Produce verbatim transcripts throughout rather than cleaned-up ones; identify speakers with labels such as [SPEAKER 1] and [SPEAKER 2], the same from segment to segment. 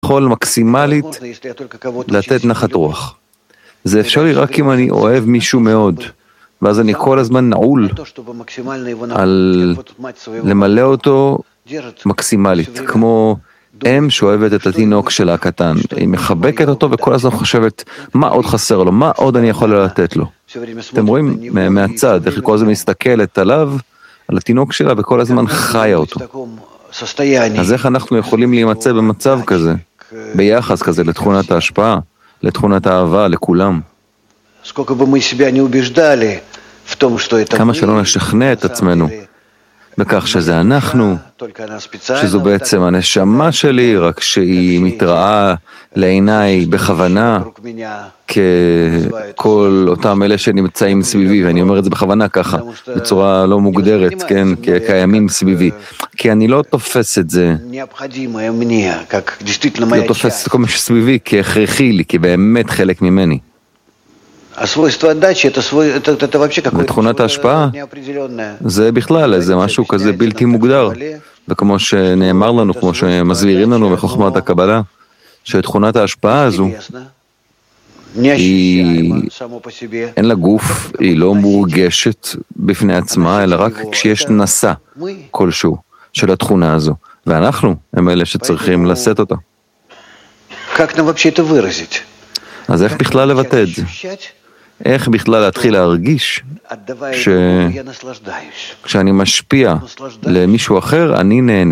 [SPEAKER 1] יכול מקסימלית לתת נחת רוח. זה אפשרי רק אם אני אוהב מישהו מאוד, ואז אני כל הזמן נעול על למלא אותו מקסימלית, כמו אם שאוהבת את התינוק שלה הקטן. היא מחבקת אותו וכל הזמן חושבת מה עוד חסר לו, מה עוד אני יכול לתת לו. אתם רואים מהצד איך היא כל הזמן מסתכלת עליו, על התינוק שלה, וכל הזמן חיה אותו. אז איך אנחנו יכולים להימצא במצב כזה, ביחס כזה לתכונת ההשפעה, לתכונת האהבה, לכולם? כמה שלא נשכנע את עצמנו בכך שזה אנחנו, שזו בעצם הנשמה שלי, רק שהיא מתראה לעיניי בכוונה ככל אותם אלה שנמצאים סביבי, ואני אומר את זה בכוונה ככה, בצורה לא מוגדרת, כן, כקיימים סביבי, כי אני לא תופס את זה, לא תופס את כל מה שסביבי כהכרחי לי, כי באמת חלק ממני. ותכונת ההשפעה זה בכלל, זה משהו כזה בלתי מוגדר, וכמו שנאמר לנו, כמו שמסבירים לנו בחוכמת הקבלה, שתכונת ההשפעה הזו היא אין לה גוף, היא לא מורגשת בפני עצמה, אלא רק כשיש נשא כלשהו של התכונה הזו, ואנחנו הם אלה שצריכים לשאת אותה. אז איך בכלל לבטא את זה? איך בכלל להתחיל להרגיש שכשאני משפיע למישהו אחר, אני נהנה.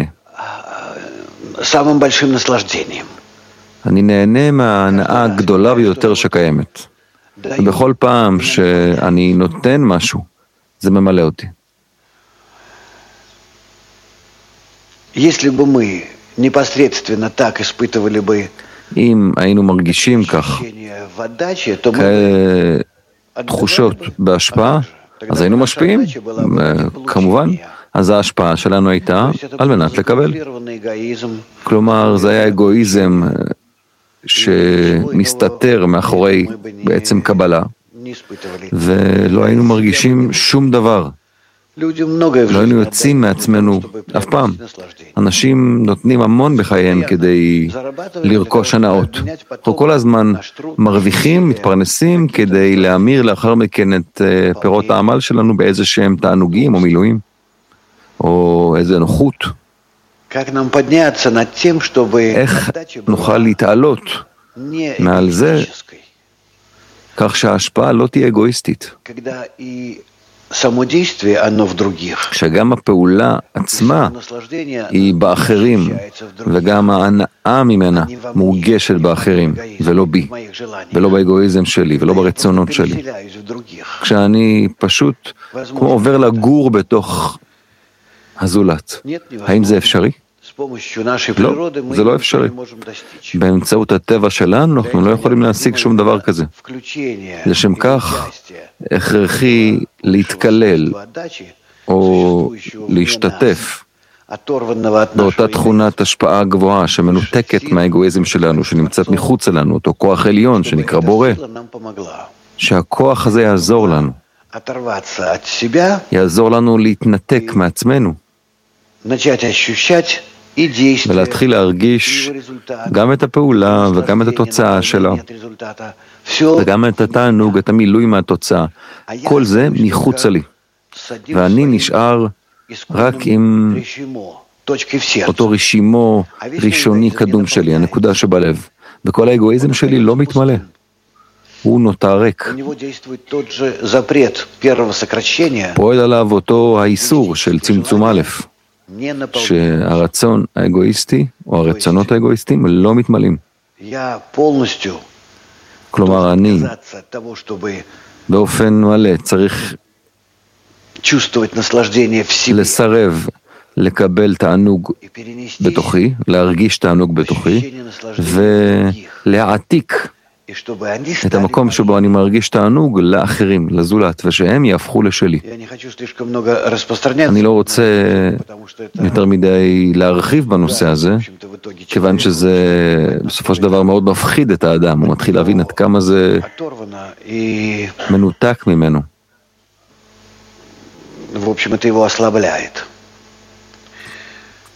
[SPEAKER 1] אני נהנה מההנאה הגדולה ביותר שקיימת. ובכל פעם שאני נותן משהו, זה ממלא אותי. אם היינו מרגישים כך, תחושות בהשפעה, אז היינו משפיעים, כמובן, אז ההשפעה שלנו הייתה על מנת לקבל. כלומר, זה היה אגואיזם שמסתתר מאחורי בעצם קבלה, ולא היינו מרגישים שום דבר. לא היינו יוצאים מעצמנו אף פעם. אנשים נותנים המון בחייהם כדי לרכוש הנאות. אנחנו כל הזמן מרוויחים, מתפרנסים כדי להמיר לאחר מכן את פירות העמל שלנו באיזה שהם תענוגים או מילואים, או איזה נוחות. איך נוכל להתעלות מעל זה כך שההשפעה לא תהיה אגואיסטית? שגם הפעולה עצמה היא באחרים, וגם ההנאה ממנה מורגשת באחרים, ולא בי, ולא באגואיזם שלי, ולא ברצונות שלי. כשאני פשוט כמו עובר לגור בתוך הזולת. האם זה אפשרי? לא, זה לא אפשרי. באמצעות הטבע שלנו אנחנו לא יכולים להשיג שום דבר כזה. לשם כך הכרחי להתקלל או להשתתף באותה תכונת השפעה גבוהה שמנותקת מהאגואיזם שלנו, שנמצאת מחוץ לנו, אותו כוח עליון שנקרא בורא, שהכוח הזה יעזור לנו, יעזור לנו להתנתק מעצמנו, ולהתחיל להרגיש גם את הפעולה וגם את התוצאה שלה, וגם את התענוג, את המילוי מהתוצאה. כל זה מחוץ לי, ואני נשאר רק עם אותו רשימו ראשוני קדום שלי, הנקודה שבלב, וכל האגואיזם שלי לא מתמלא, הוא נותר ריק. פועל עליו אותו האיסור של צמצום א', שהרצון האגואיסטי או הרצונות האגואיסטיים לא מתמלאים. כלומר, אני באופן מלא צריך לסרב לקבל תענוג בתוכי, להרגיש תענוג בתוכי, ולהעתיק את המקום שבו אני מרגיש תענוג לאחרים, לזולת, ושהם יהפכו לשלי. אני לא רוצה יותר מדי להרחיב בנושא הזה, כיוון שזה בסופו של דבר מאוד מפחיד את האדם, הוא מתחיל להבין עד כמה זה מנותק ממנו.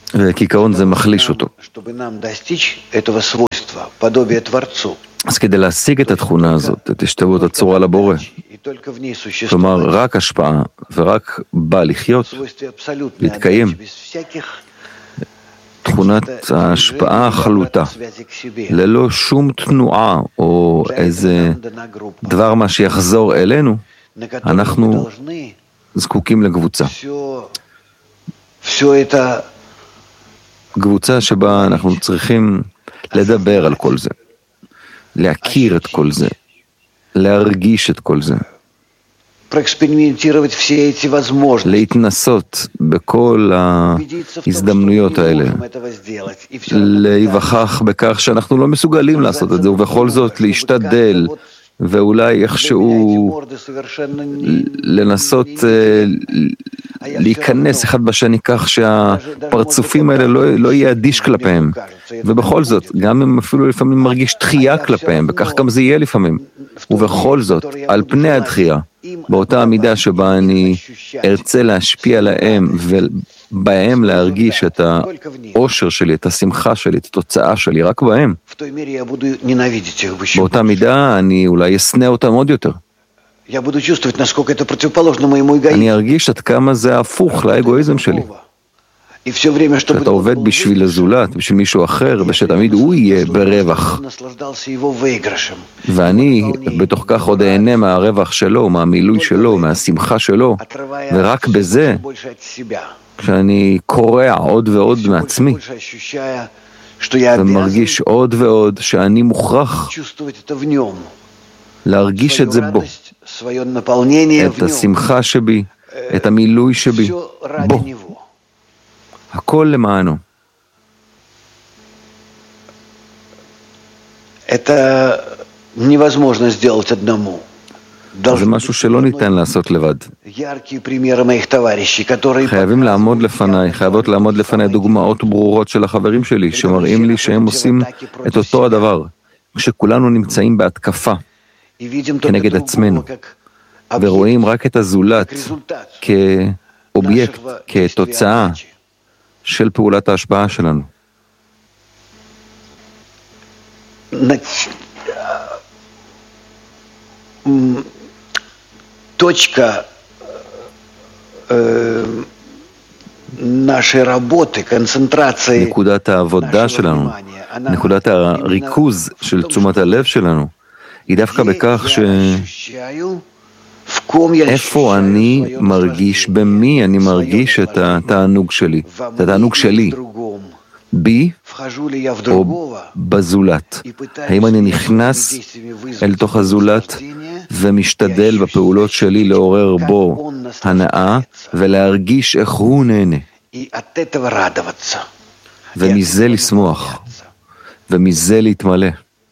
[SPEAKER 1] וקיכאון זה מחליש אותו. אז כדי להשיג את התכונה הזאת, את השתוות הצורה לבורא, כלומר רק השפעה ורק בא לחיות, להתקיים, תכונת ההשפעה החלוטה, ללא שום תנועה או איזה דבר מה שיחזור אלינו, אנחנו זקוקים לקבוצה. קבוצה שבה אנחנו צריכים לדבר על כל זה, להכיר את כל זה, להרגיש את כל זה, להתנסות בכל ההזדמנויות האלה, להיווכח בכך שאנחנו לא מסוגלים לעשות את זה, ובכל זאת להשתדל, ואולי איכשהו לנסות להיכנס אחד בשני כך שהפרצופים האלה לא, לא יהיה אדיש כלפיהם. ובכל זאת, גם אם אפילו לפעמים מרגיש דחייה כלפיהם, וכך גם זה יהיה לפעמים. ובכל זאת, על פני הדחייה, באותה המידה שבה אני ארצה להשפיע עליהם ובהם להרגיש את האושר שלי, את השמחה שלי, את התוצאה שלי, רק בהם. באותה מידה אני אולי אשנא אותם עוד יותר. אני ארגיש עד כמה זה הפוך לאגואיזם שלי. שאתה עובד בשביל הזולת, בשביל מישהו אחר, ושתמיד הוא יהיה ברווח. ואני בתוך כך עוד אהנה מהרווח שלו, מהמילוי שלו, מהשמחה שלו, ורק בזה, כשאני קורע עוד ועוד מעצמי, ומרגיש עוד ועוד שאני מוכרח להרגיש את זה בו, את השמחה שבי, את המילוי שבי, בו. הכל למענו. זה משהו שלא ניתן לעשות לבד. חייבים לעמוד לפניי, חייבות לעמוד לפניי דוגמאות ברורות של החברים שלי, שמראים לי שהם עושים את אותו הדבר, כשכולנו נמצאים בהתקפה כנגד עצמנו, ורואים רק את הזולת כאובייקט, כתוצאה של פעולת ההשפעה שלנו.
[SPEAKER 2] точка нашей работы, концентрации,
[SPEAKER 1] נקודת העבודה שלנו, נקודת הריכוז של תשומת הלב שלנו, היא דווקא בכך ש... איפה אני מרגיש, במי אני מרגיש את התענוג שלי, את התענוג שלי, בי או בזולת. האם אני נכנס אל תוך הזולת ומשתדל בפעולות שלי לעורר בו הנאה ולהרגיש איך הוא נהנה, ומזה לשמוח, ומזה להתמלא.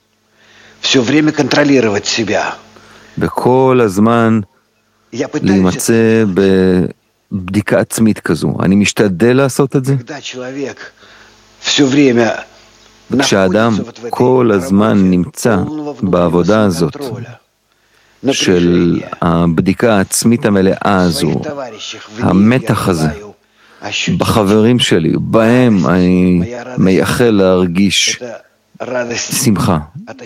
[SPEAKER 1] בכל הזמן להימצא בבדיקה עצמית כזו. אני משתדל לעשות את זה. כשאדם כל הזמן נמצא בעבודה הזאת של הבדיקה העצמית המלאה הזו, המתח הזה, בחברים שלי, בהם אני מייחל להרגיש שמחה.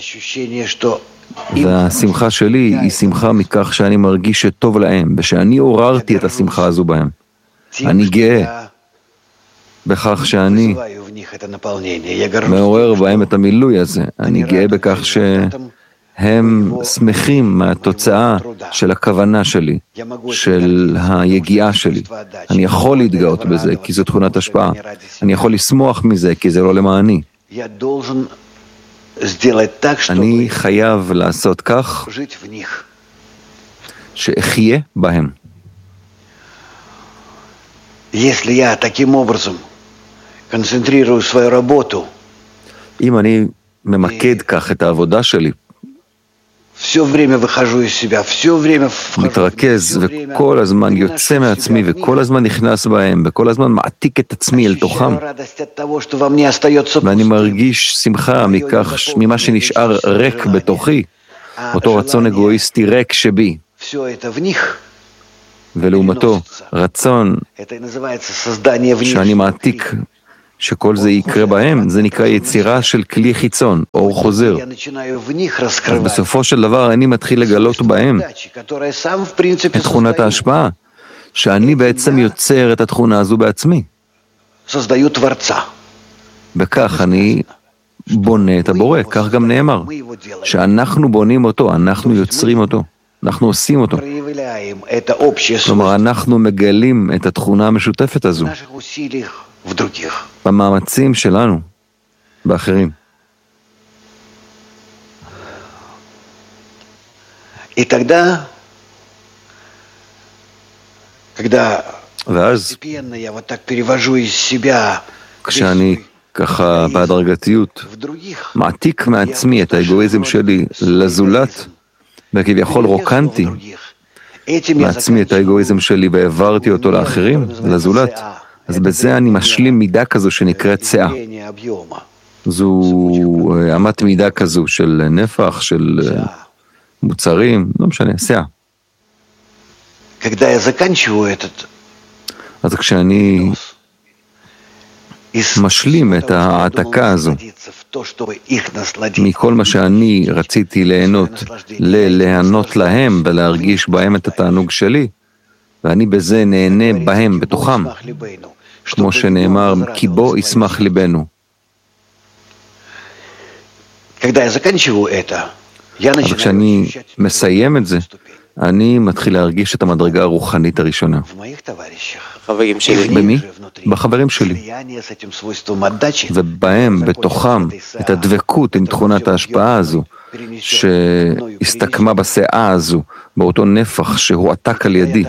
[SPEAKER 1] והשמחה שלי היא שמחה מכך שאני מרגיש שטוב להם, ושאני עוררתי את השמחה הזו בהם. אני גאה בכך שאני מעורר בהם את המילוי הזה. אני גאה בכך שהם שמחים מהתוצאה של הכוונה שלי, של היגיעה שלי. אני יכול להתגאות בזה, כי זו תכונת השפעה. אני יכול לשמוח מזה, כי זה לא למעני. אני חייב לעשות כך שאחיה בהם. אם אני ממקד כך את העבודה שלי, מתרכז וכל הזמן יוצא מעצמי וכל הזמן נכנס בהם וכל הזמן מעתיק את עצמי אל תוכם, ואני מרגיש שמחה מכך, ממה שנשאר ריק בתוכי, אותו רצון אגואיסטי ריק שבי, ולעומתו רצון שאני מעתיק שכל זה יקרה בהם, זה נקרא יצירה של כלי חיצון, אור חוזר. אז בסופו של דבר אני מתחיל לגלות בהם את תכונת ההשפעה, שאני בעצם יוצר את התכונה הזו בעצמי. בכך אני בונה את הבורא, כך גם נאמר, שאנחנו בונים אותו, אנחנו יוצרים אותו, אנחנו עושים אותו. כלומר, אנחנו מגלים את התכונה המשותפת הזו במאמצים שלנו, באחרים. ואז, כשאני ככה בהדרגתיות מעתיק מעצמי את האגואיזם שלי לזולת, וכביכול רוקנתי מעצמי את האגואיזם שלי והעברתי אותו לאחרים, לזולת, אז בזה אני משלים מידה כזו שנקראת שאה. זו אמת מידה כזו של נפח, של מוצרים, לא משנה, שאה. אז כשאני משלים את ההעתקה הזו מכל מה שאני רציתי ליהנות, לליהנות להם ולהרגיש בהם את התענוג שלי, ואני בזה נהנה בהם, בתוכם, כמו שנאמר, כי בו ישמח ליבנו. אז כשאני מסיים את זה, אני מתחיל להרגיש את המדרגה הרוחנית הראשונה. במי? בחברים שלי. ובהם, בתוכם, את הדבקות עם תכונת ההשפעה הזו, שהסתכמה בשאה הזו, באותו נפח שהועתק על ידי,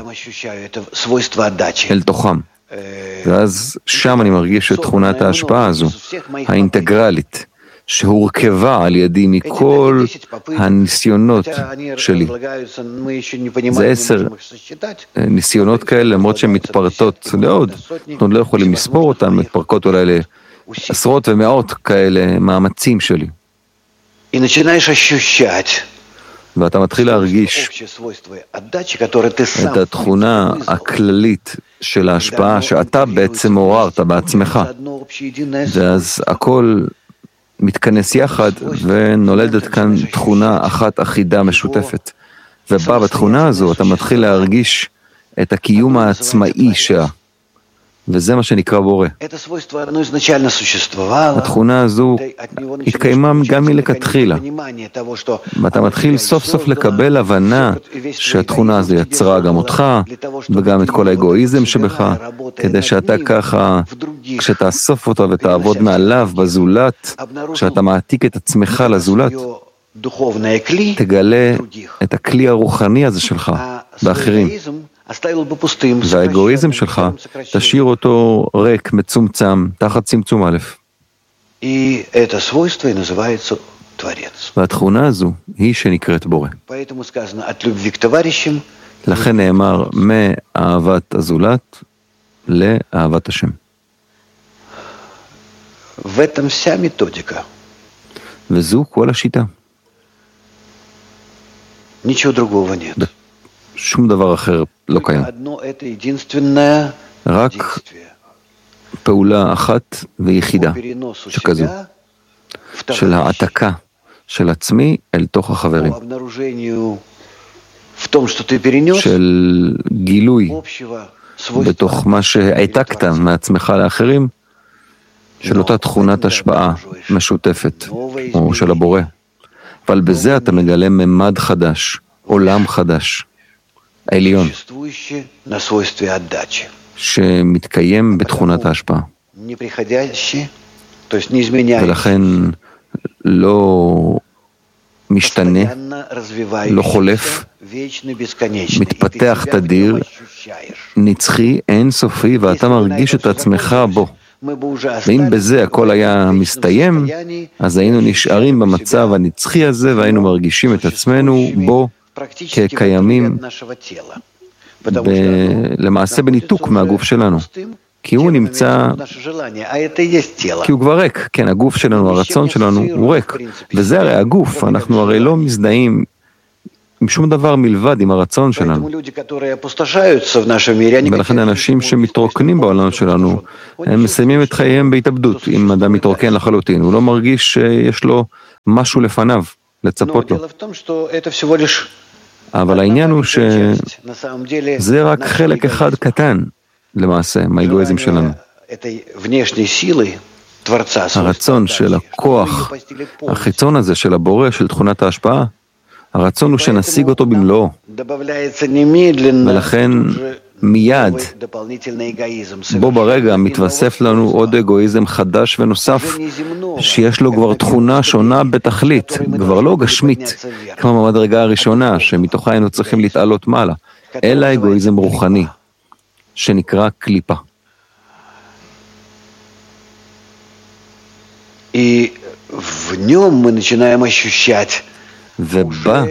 [SPEAKER 1] אל תוכם. ואז שם אני מרגיש את תכונת ההשפעה הזו, האינטגרלית, שהורכבה על ידי מכל הניסיונות שלי. זה עשר ניסיונות כאלה, למרות שהן מתפרטות לעוד. אנחנו לא יכולים לספור אותן, מתפרקות אולי לעשרות ומאות כאלה מאמצים שלי. ואתה מתחיל להרגיש את התכונה הכללית של ההשפעה שאתה בעצם עוררת בעצמך. ואז הכל מתכנס יחד ונולדת כאן תכונה אחת אחידה משותפת. ובא בתכונה הזו אתה מתחיל להרגיש את הקיום העצמאי שלה. וזה מה שנקרא בורא. התכונה הזו התקיימה גם מלכתחילה. ואתה מתחיל סוף סוף לקבל הבנה שהתכונה הזו יצרה גם אותך, וגם את כל האגואיזם שבך, כדי שאתה ככה, כשתאסוף אותו ותעבוד מעליו בזולת, כשאתה מעתיק את עצמך לזולת, תגלה את הכלי הרוחני הזה שלך, באחרים. והאגואיזם שלך, תשאיר אותו ריק, מצומצם, תחת צמצום א'. והתכונה הזו היא שנקראת בורא. לכן נאמר מאהבת הזולת לאהבת השם. וזו כל השיטה. שום דבר אחר לא קיים. רק פעולה אחת ויחידה שכזו, של העתקה של עצמי אל תוך החברים, של גילוי בתוך מה שהעתקת מעצמך לאחרים, של אותה תכונת השפעה משותפת, או של הבורא. אבל בזה אתה מגלה ממד חדש, עולם חדש, העליון, שמתקיים בתכונת ההשפעה. ולכן לא משתנה, לא חולף, מתפתח תדיר, נצחי, אינסופי, ואתה מרגיש את עצמך בו. ואם בזה הכל היה מסתיים, אז היינו נשארים במצב הנצחי הזה, והיינו מרגישים את עצמנו בו כקיימים, למעשה בניתוק מהגוף שלנו. כי הוא נמצא, כי הוא כבר ריק, כן, הגוף שלנו, הרצון שלנו הוא ריק, וזה הרי הגוף, אנחנו הרי לא מזדהים עם שום דבר מלבד, עם הרצון שלנו. ולכן האנשים שמתרוקנים בעולם שלנו, הם מסיימים את חייהם בהתאבדות. אם אדם מתרוקן לחלוטין, הוא לא מרגיש שיש לו משהו לפניו, לצפות לו. אבל העניין הוא שזה רק חלק אחד קטן, למעשה, מהאגואיזם שלנו. הרצון של הכוח, החיצון הזה של הבורא, של תכונת ההשפעה, הרצון הוא שנשיג אותו במלואו. ולכן מיד, בו ברגע מתווסף לנו עוד אגואיזם חדש ונוסף, שיש לו כבר תכונה שונה בתכלית, כבר לא גשמית, כמו במדרגה הראשונה, שמתוכה היינו צריכים להתעלות מעלה, אלא אגואיזם רוחני, שנקרא קליפה. ובה,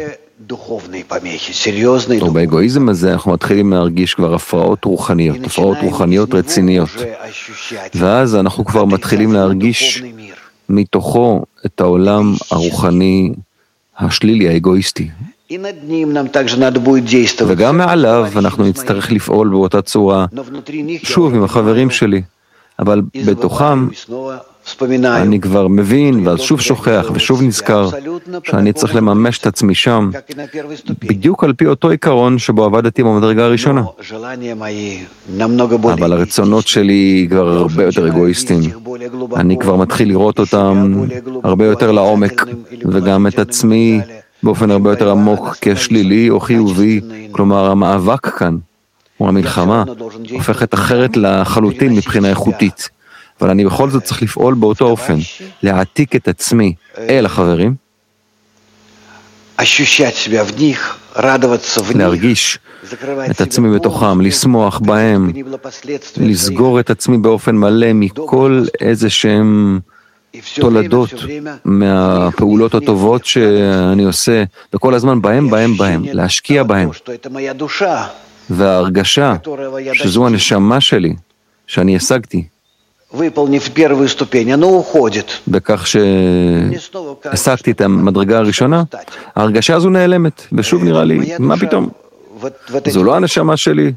[SPEAKER 1] או באגואיזם הזה, אנחנו מתחילים להרגיש כבר הפרעות רוחניות, הפרעות רוחניות רציניות. ואז אנחנו כבר מתחילים להרגיש מתוכו את העולם הרוחני השלילי, האגואיסטי. וגם מעליו אנחנו נצטרך לפעול באותה צורה, שוב עם החברים שלי, אבל בתוכם אני כבר מבין, ואז שוב שוכח ושוב נזכר שאני צריך לממש את עצמי שם, בדיוק על פי אותו עיקרון שבו עבדתי במדרגה הראשונה. אבל הרצונות שלי כבר הרבה יותר אגואיסטיים. אני כבר מתחיל לראות אותם הרבה יותר לעומק, וגם את עצמי באופן הרבה יותר עמוק כשלילי או חיובי, כלומר המאבק כאן, או המלחמה, הופכת אחרת לחלוטין מבחינה איכותית. אבל אני בכל זאת צריך לפעול באותו אופן, להעתיק את עצמי אל החברים, להרגיש את עצמי בתוכם, לשמוח בהם, לסגור את עצמי באופן מלא מכל איזה שהם תולדות מהפעולות הטובות שאני עושה, וכל הזמן בהם, בהם, בהם, להשקיע בהם. וההרגשה שזו הנשמה שלי, שאני השגתי, בכך שהשגתי את המדרגה הראשונה, ההרגשה הזו נעלמת, ושוב נראה לי, מה פתאום? זו לא הנשמה שלי.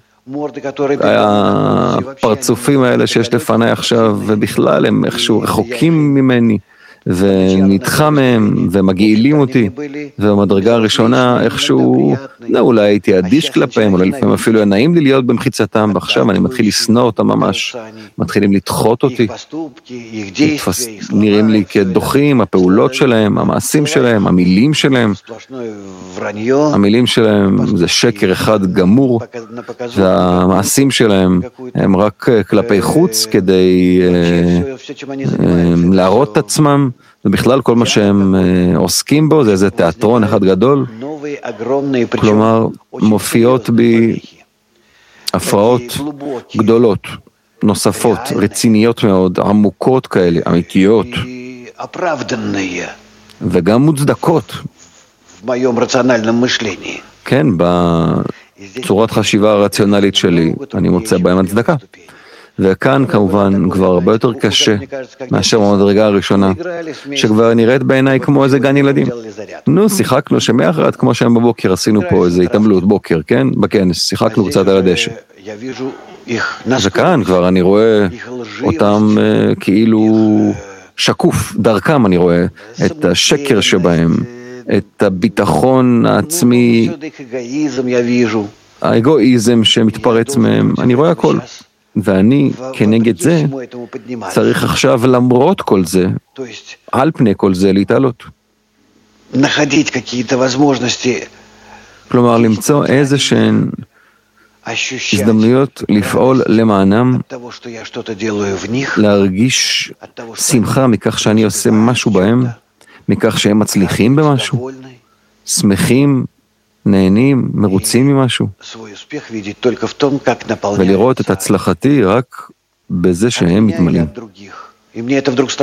[SPEAKER 1] הפרצופים האלה שיש לפני עכשיו, ובכלל הם איכשהו רחוקים ממני, ונדחה מהם, ומגעילים אותי, ובמדרגה הראשונה איכשהו, לא, אולי הייתי אדיש כלפיהם, אולי לפעמים אפילו היה נעים לי להיות במחיצתם, ועכשיו אני מתחיל לשנוא אותם ממש, מתחילים לדחות אותי, נתפס, נראים לי כדוחים, הפעולות שלהם, המעשים שלהם, המילים שלהם, המילים שלהם זה שקר אחד גמור, והמעשים עושים שלהם הם רק כלפי חוץ כדי להראות את עצמם, ובכלל כל מה שהם עוסקים בו זה איזה תיאטרון אחד גדול. כלומר, מופיעות בי הפרעות גדולות, נוספות, רציניות מאוד, עמוקות כאלה, אמיתיות, וגם מוצדקות. כן, בצורת חשיבה הרציונלית שלי, אני מוצא בהם הצדקה. וכאן כמובן כבר הרבה יותר קשה מאשר במדרגה הראשונה, שכבר נראית בעיניי כמו איזה גן ילדים. נו, שיחקנו שמאחרת כמו שהם בבוקר, עשינו פה איזה התעמלות בוקר, כן? בכנס, שיחקנו קצת על הדשא. וכאן כבר אני רואה אותם uh, כאילו שקוף, דרכם אני רואה את השקר שבהם, את הביטחון העצמי, האגואיזם שמתפרץ מהם, אני רואה הכל. ואני כנגד זה צריך עכשיו למרות כל זה, על פני כל זה להתעלות. כלומר למצוא איזה שהן הזדמנויות לפעול למענם, להרגיש שמחה מכך שאני עושה משהו בהם, מכך שהם מצליחים במשהו, שמחים, נהנים, מרוצים ממשהו, ולראות את הצלחתי רק בזה שהם מתמלאים.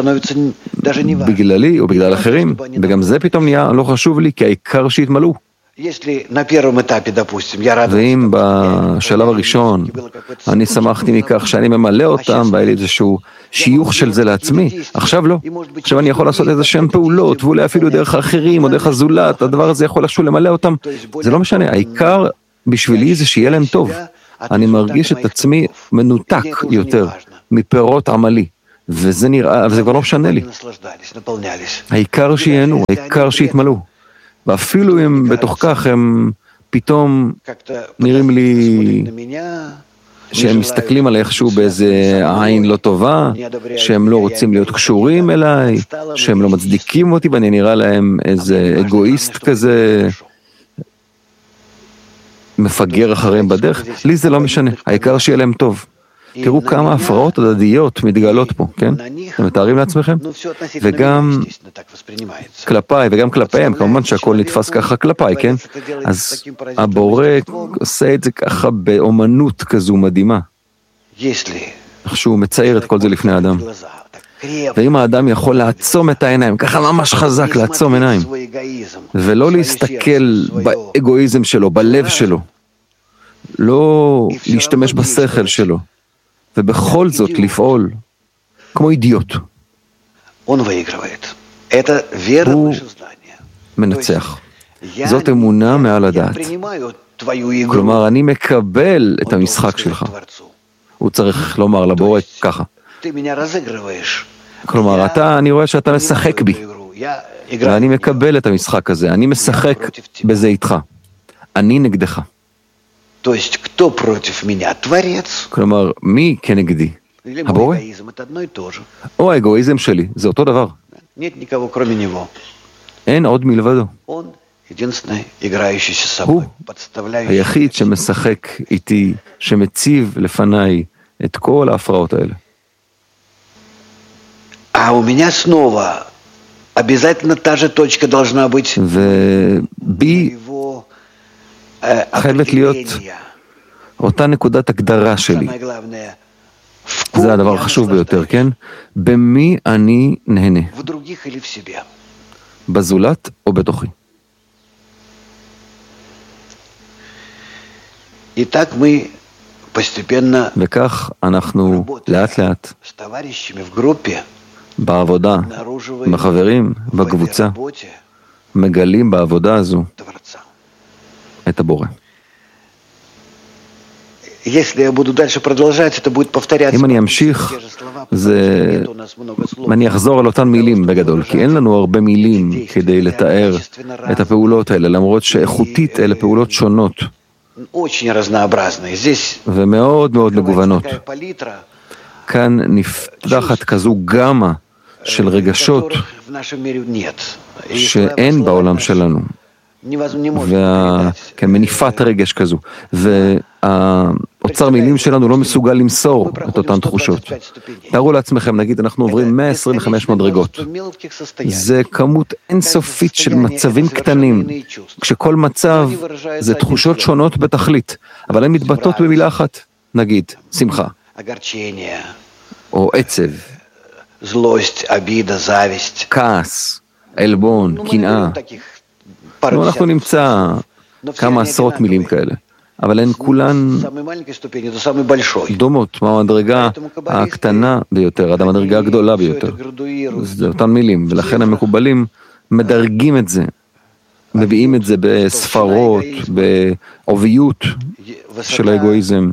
[SPEAKER 1] בגללי או בגלל אחרים, וגם זה פתאום נהיה לא חשוב לי, כי העיקר שהתמלאו. ואם בשלב הראשון אני שמחתי מכך שאני ממלא אותם והיה לי איזשהו שיוך של זה לעצמי, עכשיו לא. עכשיו אני יכול לעשות איזה שם פעולות, ואולי אפילו דרך האחרים או דרך הזולת, הדבר הזה יכול איכשהו למלא אותם. זה לא משנה, העיקר בשבילי זה שיהיה להם טוב. אני מרגיש את עצמי מנותק יותר מפירות עמלי, וזה נראה, וזה כבר לא משנה לי. העיקר שיהנו, העיקר שיתמלאו. ואפילו אם בתוך כך הם פתאום נראים לי שהם מסתכלים על איכשהו באיזה עין לא טובה, שהם לא רוצים להיות קשורים אליי, שהם לא מצדיקים אותי, ואני נראה להם איזה אגואיסט כזה, מפגר אחריהם בדרך, לי זה לא משנה, העיקר שיהיה להם טוב. תראו כמה הפרעות הדדיות מתגלות פה, כן? אתם מתארים לעצמכם? וגם כלפיי וגם כלפיהם, כמובן שהכל נתפס ככה כלפיי, כן? אז הבורא עושה את זה ככה באומנות כזו מדהימה. איך שהוא מצייר את כל זה לפני האדם. ואם האדם יכול לעצום את העיניים, ככה ממש חזק לעצום עיניים, ולא להסתכל באגואיזם שלו, בלב שלו, לא להשתמש בשכל שלו, ובכל זאת לפעול כמו אידיוט. הוא מנצח. זאת אמונה מעל הדעת. כלומר, אני מקבל את המשחק שלך. הוא צריך לומר לבורא ככה. כלומר, אתה, אני רואה שאתה משחק בי, ואני מקבל את המשחק הזה. אני משחק בזה איתך. אני נגדך. כלומר, מי כנגדי? הבורא? או האגואיזם שלי, זה אותו דבר. אין עוד מלבדו. הוא היחיד שמשחק איתי, שמציב לפניי את כל ההפרעות האלה. ובי חייבת להיות אותה נקודת הגדרה שלי. זה הדבר החשוב ביותר, כן? במי אני נהנה? בזולת או בתוכי? וכך אנחנו לאט לאט בעבודה, עם החברים, בקבוצה, מגלים בעבודה הזו את הבורא. אם אני אמשיך, אני אחזור על אותן מילים בגדול, כי אין לנו הרבה מילים כדי לתאר את הפעולות האלה, למרות שאיכותית אלה פעולות שונות ומאוד מאוד מגוונות. כאן נפתחת כזו גמה של רגשות שאין בעולם שלנו, וכמניפת רגש כזו, והאוצר מילים שלנו לא מסוגל למסור את אותן תחושות. תארו לעצמכם, נגיד אנחנו עוברים מאה עשרים וחמש מדרגות, זה כמות אינסופית של מצבים קטנים, כשכל מצב זה תחושות שונות בתכלית, אבל הן מתבטאות במילה אחת, נגיד שמחה או עצב, כעס, עלבון, קנאה. אנחנו נמצא כמה עשרות מילים כאלה, אבל הן כולן דומות מהמדרגה הקטנה ביותר עד המדרגה הגדולה ביותר. זה אותן מילים, ולכן המקובלים מדרגים את זה, מביאים את זה בספרות, בעוביות של האגואיזם,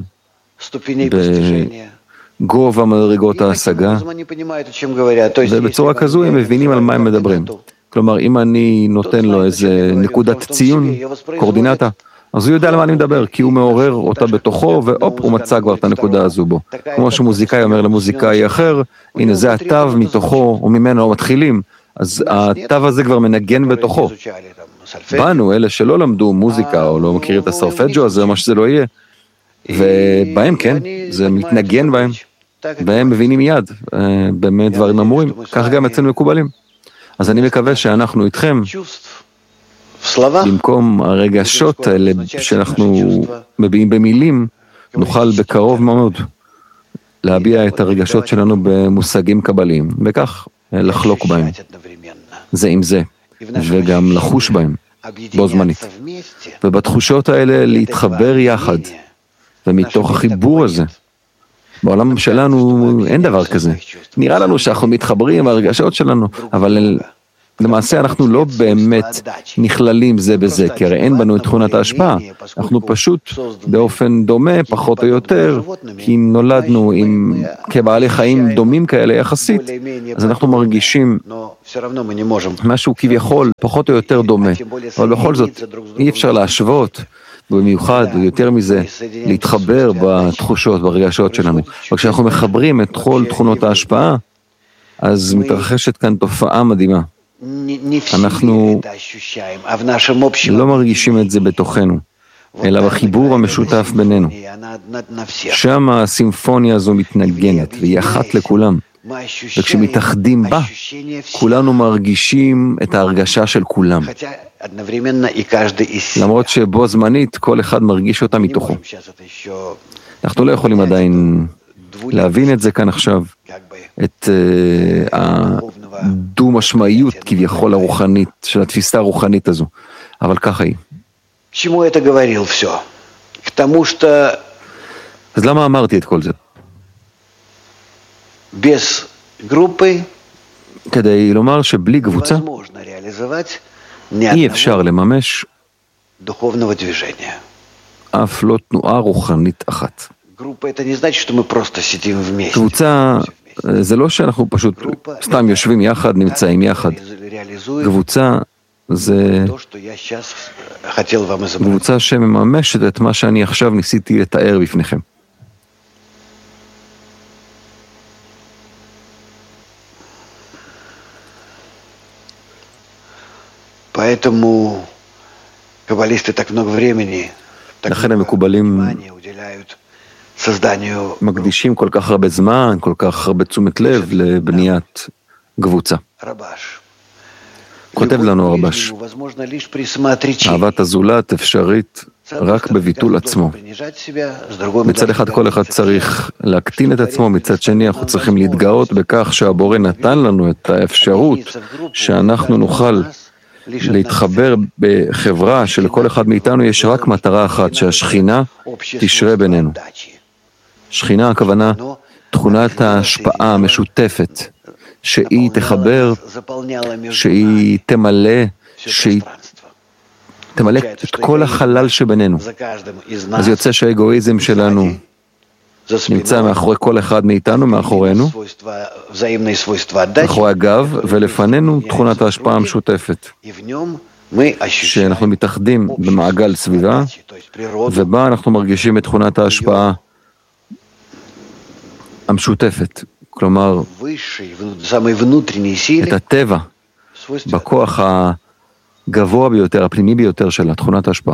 [SPEAKER 1] בגובה מדרגות ההשגה, ובצורה כזו הם מבינים על מה הם מדברים. כלומר, אם אני נותן לו איזה נקודת ציון, קורדינטה, אז הוא יודע למה אני מדבר, כי הוא מעורר אותה בתוכו, ואופ, הוא מצא כבר את הנקודה הזו בו. כמו שמוזיקאי אומר למוזיקאי אחר, הנה זה התו מתוכו, או ממנו מתחילים, אז התו הזה כבר מנגן בתוכו. באנו, אלה שלא למדו מוזיקה, או לא מכירים את הסרפג'ו הזה, מה שזה לא יהיה, ובהם כן, זה מתנגן בהם, והם מבינים מיד, באמת דברים אמורים, כך גם אצלנו מקובלים. אז אני מקווה שאנחנו איתכם, במקום הרגשות האלה שאנחנו מביעים במילים, נוכל בקרוב מאוד להביע את הרגשות שלנו במושגים קבליים, וכך לחלוק בהם, זה עם זה, וגם לחוש בהם, בו זמנית. ובתחושות האלה להתחבר יחד, ומתוך החיבור הזה, בעולם שלנו אין דבר כזה. נראה לנו שאנחנו מתחברים הרגשות שלנו, אבל למעשה אנחנו לא באמת נכללים זה בזה, כי הרי אין בנו את תכונת ההשפעה. אנחנו פשוט באופן דומה, פחות או יותר, כי נולדנו עם כבעלי חיים דומים כאלה יחסית, אז אנחנו מרגישים משהו כביכול פחות או יותר דומה. אבל בכל זאת, אי אפשר להשוות, במיוחד, ויותר מזה, להתחבר בתחושות, ברגשות שלנו. וכשאנחנו מחברים את כל תכונות ההשפעה, אז מתרחשת כאן תופעה מדהימה. אנחנו לא מרגישים את זה בתוכנו, אלא בחיבור המשותף בינינו. שם הסימפוניה הזו מתנגנת, והיא אחת לכולם. וכשמתאחדים בה, כולנו מרגישים את ההרגשה של כולם. למרות שבו זמנית, כל אחד מרגיש אותה מתוכו. אנחנו לא יכולים עדיין להבין את זה כאן עכשיו, את הדו-משמעיות כביכול הרוחנית, של התפיסה הרוחנית הזו. אבל ככה היא. אז למה אמרתי את כל זה? כדי לומר שבלי קבוצה אי אפשר לממש אף לא תנועה רוחנית אחת. קבוצה זה לא שאנחנו פשוט סתם יושבים יחד, נמצאים יחד. קבוצה זה קבוצה שמממשת את מה שאני עכשיו ניסיתי לתאר בפניכם. לכן המקובלים מקדישים כל כך הרבה זמן, כל כך הרבה תשומת לב לבניית קבוצה. כותב לנו הרבש, אהבת הזולת אפשרית רק בביטול עצמו. מצד אחד כל אחד צריך להקטין את עצמו, מצד שני אנחנו צריכים להתגאות בכך שהבורא נתן לנו את האפשרות שאנחנו נוכל להתחבר בחברה שלכל אחד מאיתנו יש רק מטרה אחת, שהשכינה תשרה בינינו. שכינה הכוונה תכונת ההשפעה המשותפת, שהיא תחבר, שהיא תמלא, שהיא תמלא את כל החלל שבינינו. אז יוצא שהאגואיזם שלנו נמצא מאחורי כל אחד מאיתנו, מאחורינו, מאחורי הגב, ולפנינו תכונת ההשפעה המשותפת, שאנחנו מתאחדים במעגל סביבה, ובה אנחנו מרגישים את תכונת ההשפעה המשותפת, כלומר, את הטבע, בכוח הגבוה ביותר, הפנימי ביותר של תכונת ההשפעה.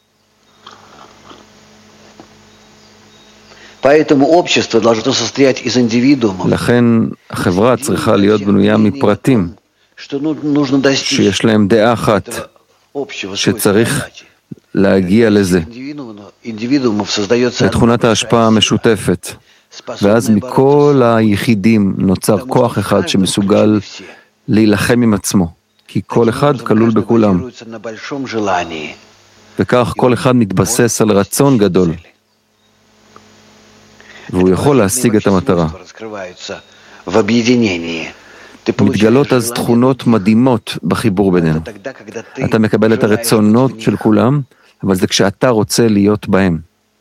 [SPEAKER 1] לכן החברה צריכה להיות בנויה מפרטים שיש להם דעה אחת, שצריך להגיע לזה, לתכונת ההשפעה המשותפת, ואז מכל היחידים נוצר כוח אחד שמסוגל להילחם עם עצמו, כי כל אחד כלול בכולם, וכך כל אחד מתבסס על רצון גדול, והוא יכול להשיג את המטרה. מתגלות אז תכונות מדהימות בחיבור בינינו. אתה מקבל את הרצונות של כולם, אבל זה כשאתה רוצה להיות בהם.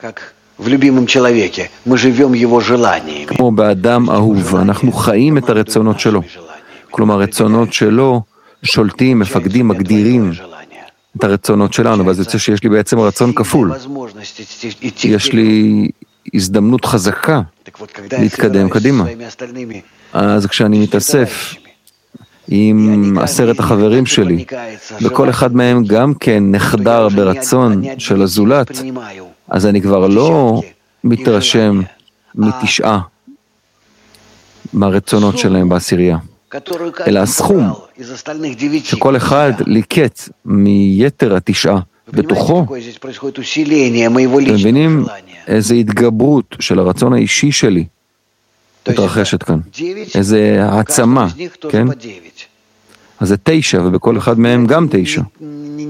[SPEAKER 1] כמו באדם אהוב, אנחנו חיים את הרצונות שלו. כלומר, רצונות שלו שולטים, מפקדים, מגדירים את הרצונות שלנו, ואז יוצא שיש לי בעצם רצון כפול. יש לי הזדמנות חזקה להתקדם קדימה. אז כשאני מתאסף עם עשרת החברים שלי, וכל אחד מהם גם כן נחדר ברצון של הזולת, אז אני כבר לא מתרשם מתשעה מהרצונות שלהם בעשירייה, אלא הסכום שכל אחד ליקט מיתר התשעה בתוכו. אתם מבינים איזו התגברות של הרצון האישי שלי מתרחשת כאן, איזו העצמה, כן? אז זה תשע, ובכל אחד מהם גם תשע.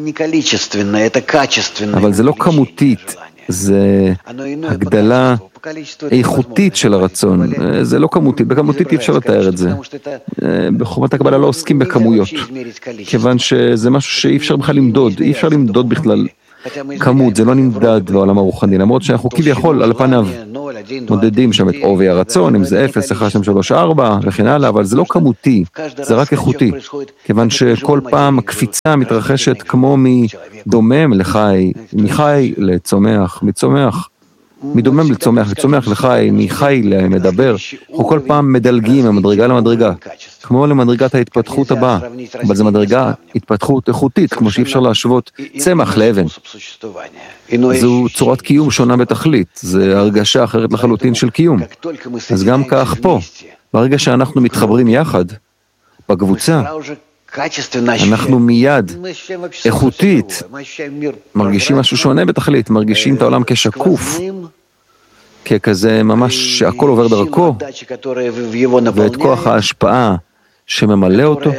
[SPEAKER 1] אבל זה לא כמותית, זה הגדלה איכותית של הרצון, זה לא כמותית, בכמותית אי אפשר לתאר את זה. בחוכמת הקבלה לא עוסקים בכמויות, כיוון שזה משהו שאי אפשר בכלל למדוד, אי אפשר למדוד בכלל כמות, זה לא נמדד בעולם הרוחני, למרות שאנחנו כביכול על פניו מודדים שם את עובי הרצון, אם זה אפס, אחד, שתיים, שלוש, ארבע וכן הלאה, אבל זה לא כמותי, זה רק איכותי, כיוון שכל פעם הקפיצה מתרחשת כמו מדומם לחי, מחי לצומח, מצומח, מדומם לצומח, לצומח לחי, מחי למדבר, אנחנו כל פעם מדלגים ממדרגה למדרגה, כמו למדרגת ההתפתחות הבאה, אבל זו מדרגה התפתחות איכותית, כמו שאי אפשר להשוות צמח לאבן. זו צורת קיום שונה בתכלית, זו הרגשה אחרת לחלוטין של קיום. אז גם כך פה, ברגע שאנחנו מתחברים יחד, בקבוצה, אנחנו מיד, איכותית, מרגישים משהו שונה בתכלית, מרגישים את העולם כשקוף, ככזה ממש שהכל עובר דרכו, ואת כוח ההשפעה שממלא אותו,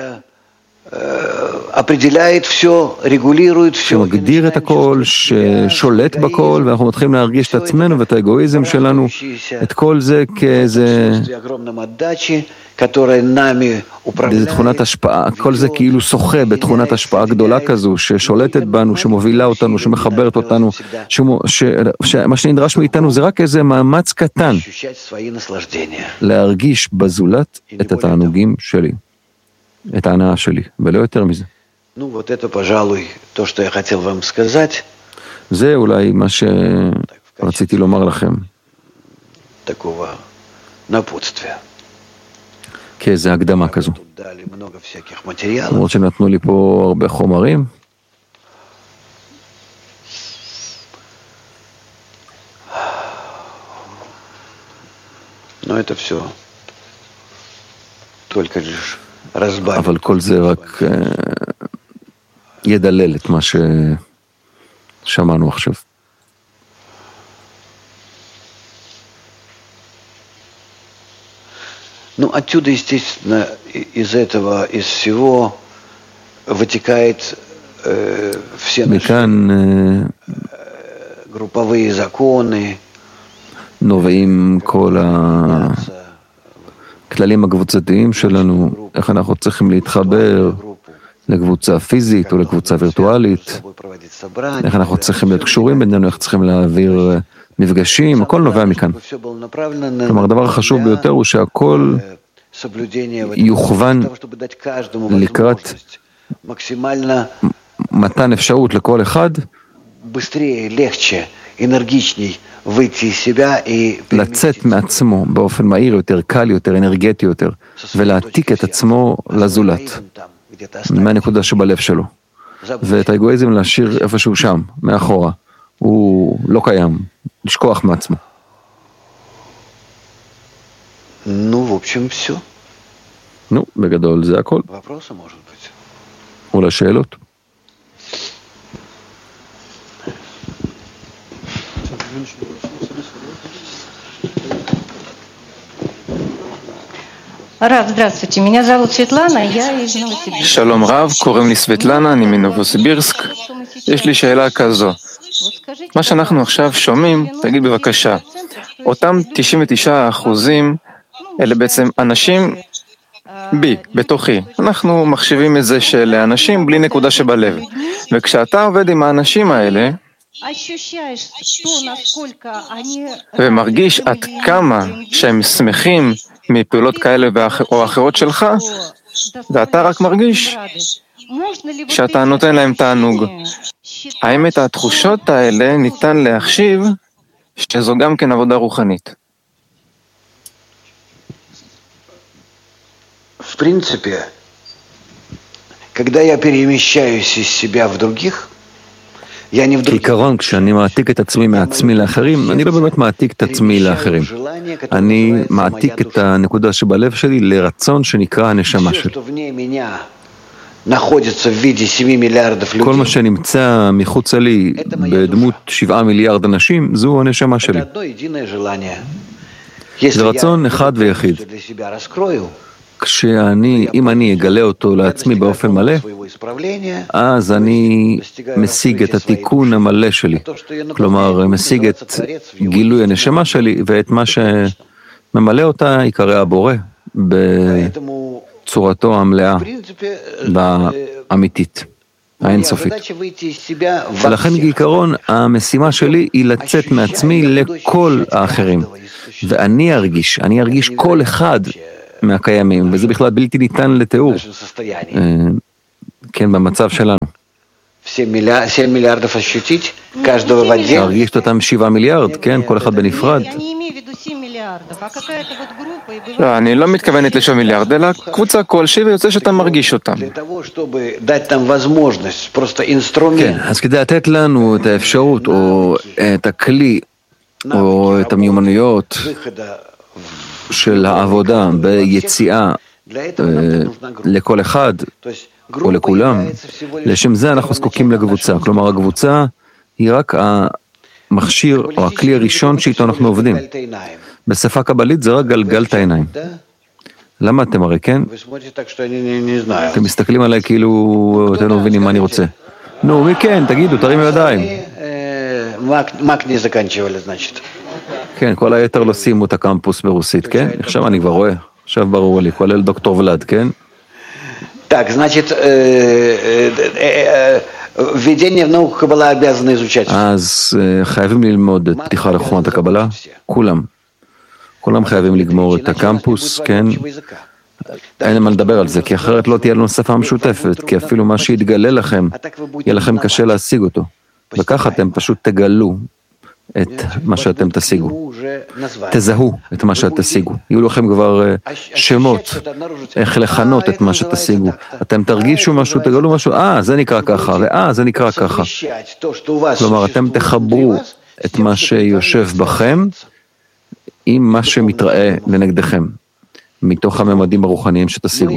[SPEAKER 1] שמגדיר את הכל, ששולט בכל, ואנחנו מתחילים להרגיש את עצמנו ואת האגואיזם שלנו, את כל זה כאיזה באיזה תכונת השפעה, כל זה כאילו שוחה בתכונת השפעה גדולה כזו, ששולטת בנו, שמובילה אותנו, שמחברת אותנו, שמה שנדרש מאיתנו זה רק איזה מאמץ קטן, להרגיש בזולת את התענוגים שלי, את ההנאה שלי, ולא יותר מזה. זה אולי מה שרציתי לומר לכם. כאיזו הקדמה כזו. למרות שנתנו לי פה הרבה חומרים. אבל כל זה רק ידלל את מה ששמענו עכשיו.
[SPEAKER 2] Ну, отсюда, естественно, из этого, из всего вытекает э, все наши э, групповые законы.
[SPEAKER 1] נובעים כל הכללים הקבוצתיים שלנו, איך אנחנו צריכים להתחבר לקבוצה פיזית או לקבוצה וירטואלית, איך אנחנו צריכים להיות קשורים בינינו, איך צריכים להעביר מפגשים, הכל נובע מכאן. כלומר, הדבר החשוב ביותר הוא שהכל יוכוון לקראת מתן אפשרות לכל אחד לצאת מעצמו באופן מהיר יותר, קל יותר, אנרגטי יותר, ולהעתיק את עצמו לזולת, מהנקודה שבלב שלו. ואת האגואיזם להשאיר איפשהו שם, מאחורה. הוא לא קיים, לשכוח מעצמו.
[SPEAKER 2] Ну, в общем, все.
[SPEAKER 1] נו, בגדול זה הכל.
[SPEAKER 2] Вопросы, может быть?
[SPEAKER 1] אולי שאלות?
[SPEAKER 3] Рав, здравствуйте, меня зовут Светлана, я из Новосибирска.
[SPEAKER 4] שלום רב, קוראים לי סבטלנה, אני מנובוסיבירסק. יש לי שאלה כזו. מה שאנחנו עכשיו שומעים, תגיד בבקשה, אותם תשעים ותשעה אחוזים, אלה בעצם אנשים בי, בתוכי. אנחנו מחשיבים את זה של אנשים בלי נקודה שבלב. וכשאתה עובד עם האנשים האלה, ומרגיש עד כמה שהם שמחים מפעולות כאלה או אחרות שלך, ואתה רק מרגיש שאתה נותן להם תענוג. האם את התחושות האלה ניתן להחשיב שזו גם כן עבודה רוחנית?
[SPEAKER 2] В принципе, когда я перемещаюсь из себя в других,
[SPEAKER 1] כעיקרון, כשאני מעתיק את עצמי מעצמי לאחרים, אני לא באמת מעתיק את עצמי לאחרים. אני מעתיק את הנקודה שבלב שלי לרצון שנקרא הנשמה שלי. כל מה שנמצא מחוץ לי בדמות שבעה מיליארד אנשים, זו הנשמה שלי. זה רצון אחד ויחיד. כשאני, אם אני אגלה אותו לעצמי באופן מלא, אז אני משיג את התיקון המלא שלי. כלומר, משיג את גילוי הנשמה שלי, ואת מה שממלא אותה יקרא הבורא בצורתו המלאה והאמיתית, האינסופית. ולכן בעיקרון, המשימה שלי היא לצאת מעצמי לכל האחרים. ואני ארגיש, אני ארגיש כל אחד מהקיימים, וזה בכלל בלתי ניתן לתיאור. כן, במצב שלנו. להרגיש אותם שבעה מיליארד, כן, כל אחד בנפרד.
[SPEAKER 4] לא, אני לא מתכוונת לשבעה מיליארד, אלא קבוצה כלשהי ויוצא שאתה מרגיש אותם.
[SPEAKER 1] כן, אז כדי לתת לנו את האפשרות, או את הכלי, או את המיומנויות של העבודה ביציאה לכל אחד או לכולם, לשם זה אנחנו זקוקים לקבוצה. כלומר, הקבוצה היא רק המכשיר או הכלי הראשון שאיתו אנחנו עובדים. בשפה קבלית זה רק גלגלת העיניים. למה אתם הרי, כן? אתם מסתכלים עליי כאילו אתם לא מבינים מה אני רוצה. נו, מי כן? תגידו, תרימו ידיים. כן, כל היתר לא שימו את הקמפוס ברוסית, כן? עכשיו אני כבר רואה, עכשיו ברור לי, כולל דוקטור ולד, כן?
[SPEAKER 2] Так, значит, введение в науку Каббала обязаны изучать.
[SPEAKER 1] אז חייבים ללמוד את פתיחה לחוכמת הקבלה, כולם. כולם חייבים לגמור את הקמפוס, כן? אין למה לדבר על זה, כי אחרת לא תהיה לנו שפה משותפת, כי אפילו מה שיתגלה לכם, יהיה לכם קשה להשיג אותו. וככה אתם פשוט תגלו את מה שאתם תשיגו. תזהו את מה שתשיגו. יהיו לכם כבר שמות, איך לכנות את מה שתשיגו. אתם תרגישו משהו, תגלו משהו, אה, זה נקרא ככה, ואה, זה נקרא ככה. כלומר, אתם תחברו את מה שיושב בכם עם מה שמתראה לנגדכם, מתוך הממדים הרוחניים שתשיגו.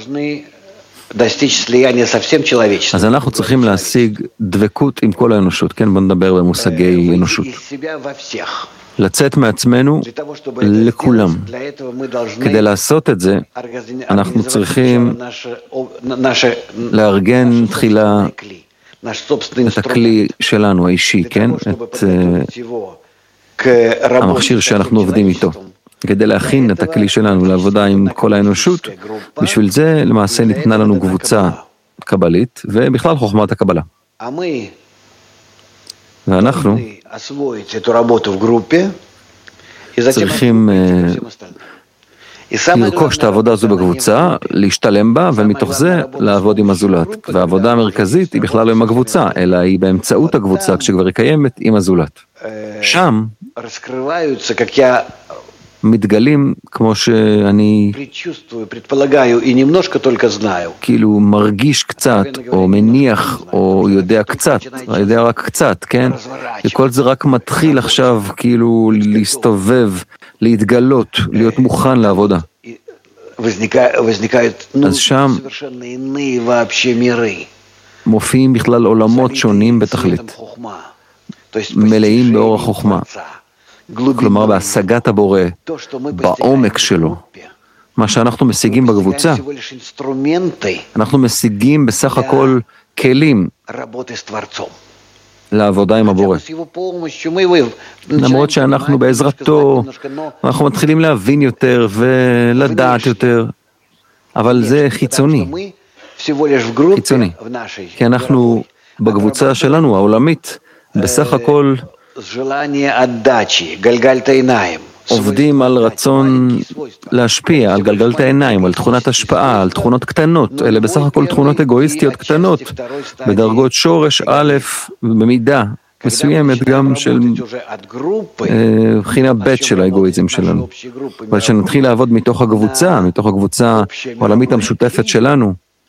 [SPEAKER 1] אז אנחנו צריכים להשיג דבקות עם כל האנושות, כן? בוא נדבר במושגי אנושות. לצאת מעצמנו לכולם. כדי לעשות את זה, אנחנו צריכים לארגן תחילה את הכלי שלנו, האישי, כן? את המכשיר שאנחנו עובדים איתו. כדי להכין את הכלי שלנו לעבודה עם כל האנושות, בשביל זה למעשה ניתנה לנו קבוצה קבלית, ובכלל חוכמת הקבלה. ואנחנו צריכים לרכוש את העבודה הזו בקבוצה, להשתלם בה, ומתוך זה לעבוד עם הזולת. והעבודה המרכזית היא בכלל לא עם הקבוצה, אלא היא באמצעות הקבוצה, כשכבר היא קיימת עם הזולת. שם מתגלים, כמו שאני כאילו מרגיש קצת, או מניח, או יודע קצת, יודע רק קצת, כן? וכל זה רק מתחיל עכשיו כאילו להסתובב, להתגלות, להיות מוכן לעבודה. אז שם מופיעים בכלל עולמות שונים בתכלית, מלאים באור החוכמה. כלומר, בהשגת הבורא, בעומק שלו, מה שאנחנו משיגים בקבוצה, אנחנו משיגים בסך הכל כלים לעבודה עם הבורא. למרות שאנחנו בעזרתו, אנחנו מתחילים להבין יותר ולדעת יותר, אבל זה חיצוני, חיצוני, כי אנחנו בקבוצה שלנו, העולמית, בסך הכל עובדים על רצון להשפיע, על גלגלת העיניים, על תכונת השפעה, על תכונות קטנות, אלה בסך הכל תכונות אגואיסטיות קטנות, בדרגות שורש א' במידה מסוימת גם של בחינה ב' של האגואיזם שלנו. אבל כשנתחיל לעבוד מתוך הקבוצה, מתוך הקבוצה העולמית המשותפת שלנו,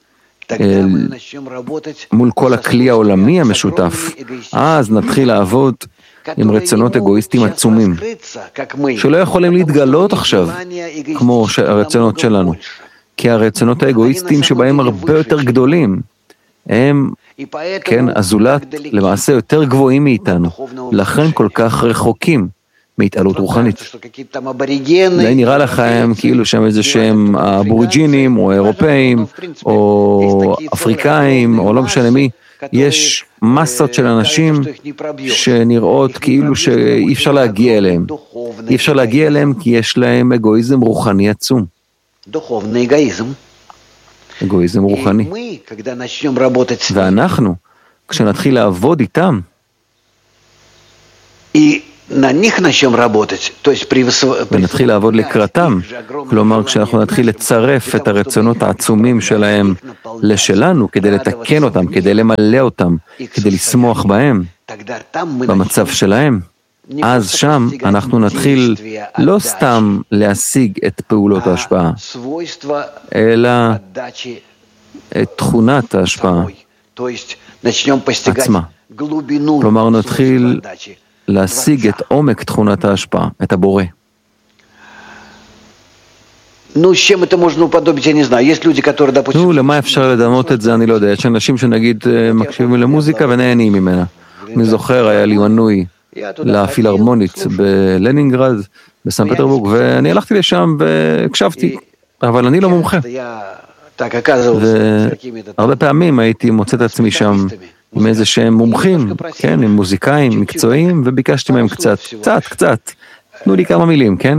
[SPEAKER 1] מול כל הכלי העולמי המשותף, אז נתחיל לעבוד עם רצונות אגואיסטיים עצומים, שלא יכולים להתגלות עכשיו, כמו הרצונות שלנו, כי הרצונות האגואיסטיים שבהם הרבה יותר גדולים, הם, כן, הזולת, למעשה יותר גבוהים מאיתנו, לכן כל כך רחוקים מהתעלות רוחנית. אולי נראה לכם כאילו שם איזה שהם האבוריג'ינים או האירופאים או אפריקאים או לא משנה מי, יש מסות של אנשים שנראות כאילו שאי אפשר להגיע אליהם. אי אפשר להגיע אליהם כי יש להם אגואיזם רוחני עצום. אגואיזם רוחני. ואנחנו, כשנתחיל לעבוד איתם, ונתחיל לעבוד לקראתם, כלומר כשאנחנו נתחיל לצרף את הרצונות העצומים שלהם לשלנו, כדי לתקן אותם, כדי למלא אותם, כדי לשמוח בהם, במצב שלהם, אז שם אנחנו נתחיל לא סתם להשיג את פעולות ההשפעה, אלא את תכונת ההשפעה עצמה. כלומר נתחיל להשיג את עומק תכונת ההשפעה, את הבורא.
[SPEAKER 2] נו,
[SPEAKER 1] למה אפשר לדמות את זה? אני לא יודע. יש אנשים שנגיד מקשיבים למוזיקה ונהנים ממנה. אני זוכר, היה לי מנוי לפילהרמונית בלנינגרד, בסן פטרבורג, ואני הלכתי לשם והקשבתי, אבל אני לא מומחה. והרבה פעמים הייתי מוצא את עצמי שם עם איזה שהם מומחים, כן, עם מוזיקאים מקצועיים, וביקשתי מהם קצת, קצת, קצת, תנו לי כמה מילים, כן?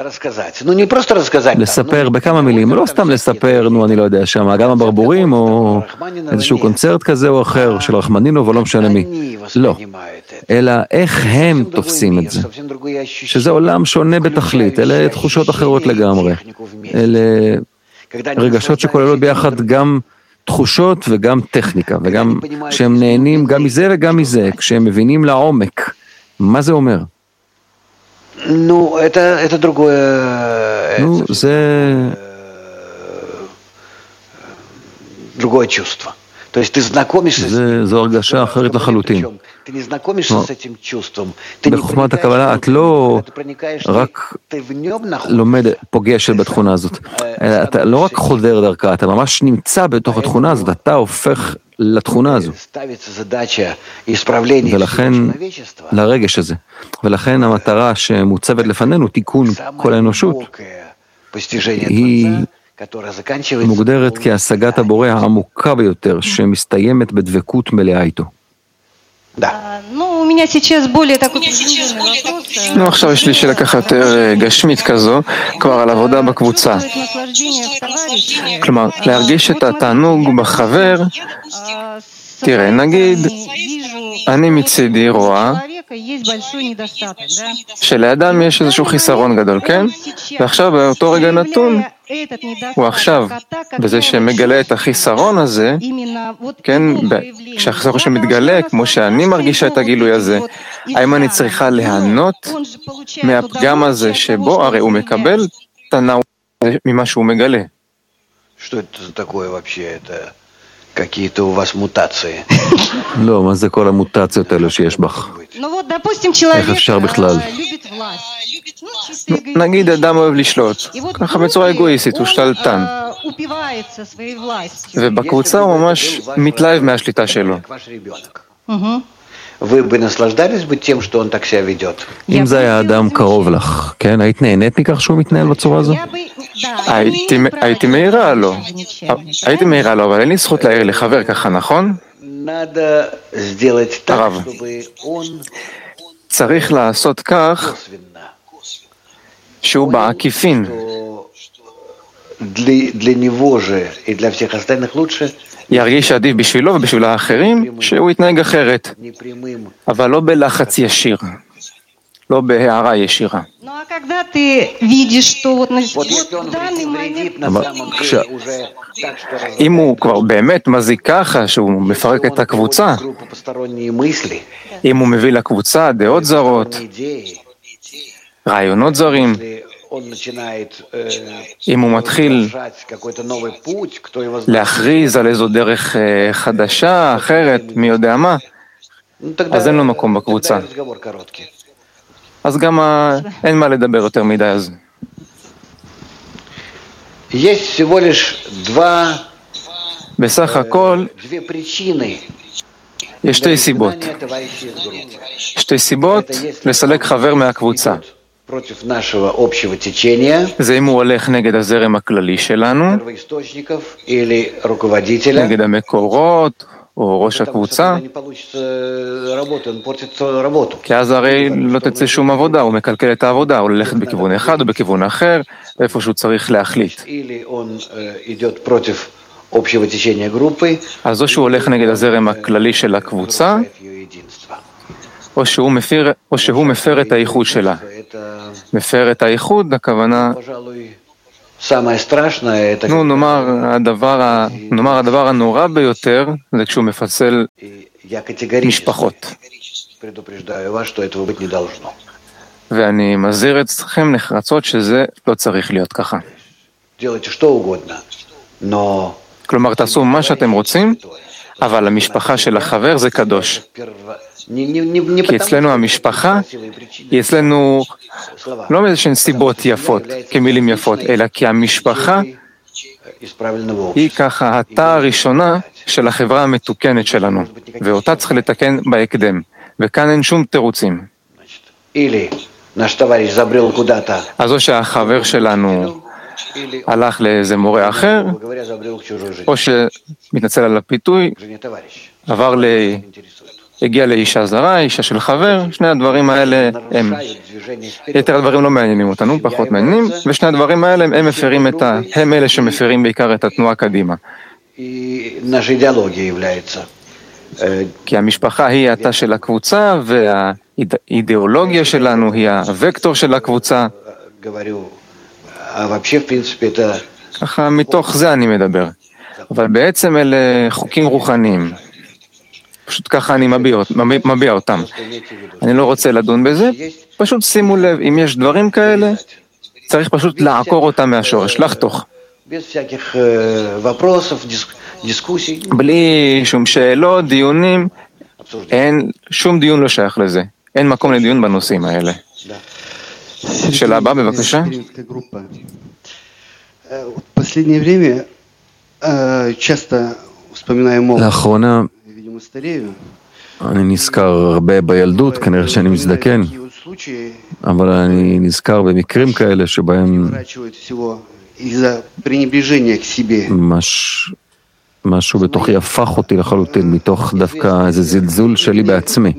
[SPEAKER 1] לספר בכמה מילים, לא סתם לספר, נו אני לא יודע, שם גם הברבורים או איזשהו קונצרט כזה או אחר של רחמנינוב או לא משנה מי, לא, אלא איך הם תופסים את זה, שזה עולם שונה בתכלית, אלה תחושות אחרות לגמרי, אלה רגשות שכוללות ביחד גם תחושות וגם טכניקה, וגם שהם נהנים גם מזה וגם מזה, כשהם מבינים לעומק, מה זה אומר?
[SPEAKER 2] נו, это другое...
[SPEAKER 1] נו, זה...
[SPEAKER 2] другое чувство. То есть ты знакомишься с ним.
[SPEAKER 1] זו הרגשה אחרת לחלוטין. בחוכמת הקבלה את לא רק לומד פוגשת בתכונה הזאת, אתה לא רק חודר דרכה, אתה ממש נמצא בתוך התכונה הזאת, אתה הופך לתכונה הזו, ולכן לרגש הזה, ולכן המטרה שמוצבת לפנינו, תיקון כל האנושות, היא מוגדרת כהשגת הבורא העמוקה ביותר, שמסתיימת בדבקות מלאה איתו.
[SPEAKER 4] נו, עכשיו יש לי שאלה ככה יותר גשמית כזו, כבר על עבודה בקבוצה. כלומר, להרגיש את התענוג בחבר, תראה, נגיד, אני מצידי רואה שלאדם יש איזשהו חיסרון גדול, כן? ועכשיו באותו רגע נתון, הוא עכשיו, בזה שמגלה את החיסרון הזה, כן, כשהחיסרון שמתגלה, כמו שאני מרגישה את הגילוי הזה, האם אני צריכה להנות מהפגם הזה שבו, הרי הוא מקבל את הנאות ממה שהוא מגלה.
[SPEAKER 2] Что это за такое вообще? Это какие-то у вас мутации?
[SPEAKER 1] לא, מה זה כל המוטציות האלה שיש בך? איך אפשר בכלל?
[SPEAKER 4] נגיד אדם אוהב לשלוט, ככה בצורה אגואיסטית, הוא שתלטן. ובקבוצה הוא ממש מתלהב מהשליטה שלו.
[SPEAKER 1] אם זה היה אדם קרוב לך, כן? היית נהנית מכך שהוא מתנהל בצורה הזו?
[SPEAKER 4] הייתי מהירה לו. הייתי מהירה לו, אבל אין לי זכות להעיר לחבר ככה, נכון? הרב, צריך לעשות כך שהוא בעקיפין. ירגיש עדיף בשבילו ובשביל האחרים שהוא יתנהג אחרת, אבל לא בלחץ ישיר, לא בהערה ישירה. אם הוא כבר באמת מזיק ככה שהוא מפרק את הקבוצה, אם הוא מביא לקבוצה דעות זרות, רעיונות זרים, אם הוא מתחיל להכריז על איזו דרך חדשה, אחרת, מי יודע מה, אז אין לו מקום בקבוצה. אז גם אין מה לדבר יותר מדי אז.
[SPEAKER 2] בסך
[SPEAKER 4] הכל, יש שתי סיבות. שתי סיבות לסלק חבר מהקבוצה. זה אם הוא הולך נגד הזרם הכללי שלנו, נגד המקורות, או ראש הקבוצה, כי אז הרי לא תצא שום עבודה, הוא מקלקל את העבודה, הוא ללכת בכיוון אחד או בכיוון אחר, איפה שהוא צריך להחליט. אז או שהוא הולך נגד הזרם הכללי של הקבוצה, או שהוא מפר, או שהוא מפר את הייחוד שלה. מפר את הייחוד, הכוונה, נו, נאמר, הדבר, נאמר, הדבר הנורא ביותר זה כשהוא מפצל משפחות. ואני מזהיר אתכם נחרצות שזה לא צריך להיות ככה. כלומר, תעשו מה שאתם רוצים, אבל המשפחה של החבר זה קדוש. כי אצלנו המשפחה, היא אצלנו לא מאיזשהן סיבות יפות, כמילים יפות, אלא כי המשפחה היא ככה התא הראשונה של החברה המתוקנת שלנו, ואותה צריך לתקן בהקדם, וכאן אין שום תירוצים. אז או שהחבר שלנו הלך לאיזה מורה אחר, או שמתנצל על הפיתוי, עבר ל... הגיע לאישה זרה, אישה של חבר, שני הדברים האלה הם, יתר הדברים לא מעניינים אותנו, פחות מעניינים, ושני הדברים האלה הם מפרים את ה... הם אלה שמפרים בעיקר את התנועה קדימה. כי המשפחה היא התא של הקבוצה, והאידיאולוגיה שלנו היא הוקטור של הקבוצה. ככה מתוך זה אני מדבר. אבל בעצם אלה חוקים רוחניים. פשוט ככה אני מביע, מביע אותם. אני לא רוצה לדון בזה, פשוט שימו לב, אם יש דברים כאלה, צריך פשוט לעקור אותם מהשורש, לחתוך. בלי שום שאלות, דיונים, אין, שום דיון לא שייך לזה. אין מקום לדיון בנושאים האלה. שאלה הבאה, בבקשה.
[SPEAKER 1] לאחרונה, אני נזכר הרבה בילדות, כנראה שאני מזדקן, אבל אני נזכר במקרים כאלה שבהם מש... משהו בתוכי הפך אותי לחלוטין, מתוך דווקא איזה זלזול שלי בעצמי.